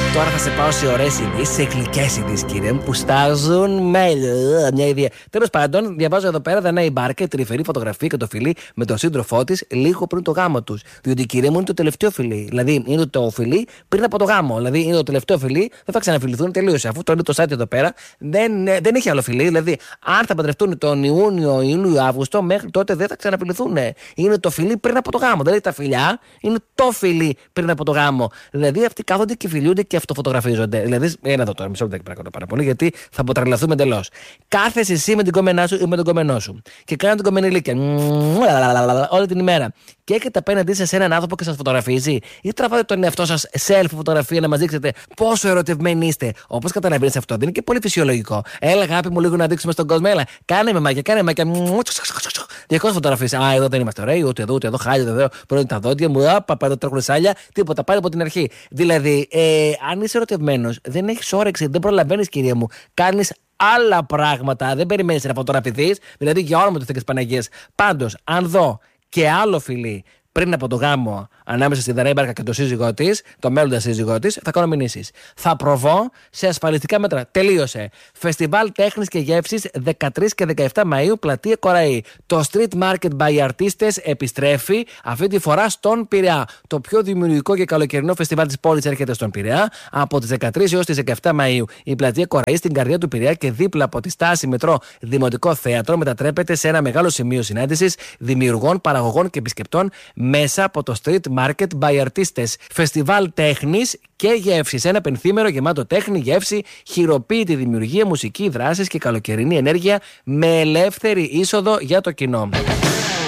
Τώρα θα σε πάω σε ωραίες ειδήσεις, σε γλυκές ειδήσεις, κύριε μου, που στάζουν με μια ιδέα. Τέλος πάντων, διαβάζω εδώ πέρα Δανάη Μπάρκα, η τρυφερή φωτογραφία και το φιλί με τον σύντροφό της λίγο πριν το γάμο τους. Διότι, κύριε μου, είναι το τελευταίο φιλί. Δηλαδή, είναι το φιλί πριν από το γάμο. Δηλαδή, είναι το τελευταίο φιλί, δεν θα ξαναφιληθούν, τελείωσε. Αφού το είναι το site εδώ πέρα, δεν έχει άλλο φιλί. Δηλαδή, αν θα παντρευτούν τον Ιούνιο, Αύγουστο, μέχρι τότε δεν θα ξαναφιληθούν. Είναι το φιλί πριν από το γάμο. Δηλαδή, τα φιλιά είναι το φιλί πριν από το γάμο. Δηλαδή, αυτοί κάθονται και φιλιούνται και αυτοφωτογραφίζονται. Δηλαδή, ένα εδώ τώρα, μισό λεπτό παρακαλώ πάρα πολύ, γιατί θα αποτρελαθούμε εντελώς. Κάθεσαι εσύ με την κόμενά σου ή με τον κόμενό σου και κάνετε την κομμενιλίκια όλη την ημέρα. Και έχετε απέναντί σας έναν άνθρωπο και σας φωτογραφίζει, ή τραβάτε τον εαυτό σας selfie φωτογραφία να μας δείξετε πόσο ερωτευμένοι είστε. Όπως καταλαβαίνεις, αυτό δεν είναι και πολύ φυσιολογικό. Έλα, αγάπη μου, λίγο να δείξουμε στον κόσμο. Έλα, κάνε με μάκια, κάνε με μάκια. 200 φωτογραφίες. Α, εδώ δεν είμαστε ωραίοι, ούτε εδώ, χάλια, εδώ, πρώτα τα δόντια μου, εδώ τρέχουν σάλια, τίποτα, πάλι από την αρχή. Δηλαδή, αν είσαι ερωτευμένος, δεν έχεις όρεξη, δεν προλαβαίνεις, κυρία μου, κάνεις άλλα πράγματα, δεν περιμένεις να φωτογραφηθείς, δηλαδή για όνομα του Θεού και της Παναγίας. Πάντως, αν δω και άλλο φιλί πριν από το γάμο ανάμεσα στη Δανάη Μπάρκα και τον σύζυγό της, το μέλλοντα σύζυγό της, θα κάνω μηνύσεις. Θα προβώ σε ασφαλιστικά μέτρα. Τελείωσε. Φεστιβάλ τέχνης και γεύσης 13 και 17 Μαΐου, πλατεία Κοραή. Το Street Market by Artistes επιστρέφει αυτή τη φορά στον Πειραιά. Το πιο δημιουργικό και καλοκαιρινό φεστιβάλ της πόλης έρχεται στον Πειραιά από τις 13 έως τις 17 Μαΐου. Η πλατεία Κοραή στην καρδιά του Πειραιά και δίπλα από τη στάση μετρό Δημοτικό Θέατρο μετατρέπεται σε ένα μεγάλο σημείο συνάντησης δημιουργών, παραγωγών και επισκεπτών μέσα από το Street Market by Artistes. Φεστιβάλ τέχνης και γεύσης. Ένα πενθήμερο γεμάτο τέχνη, γεύση, χειροποίητη δημιουργία, μουσική, δράσεις και καλοκαιρινή ενέργεια με ελεύθερη είσοδο για το κοινό.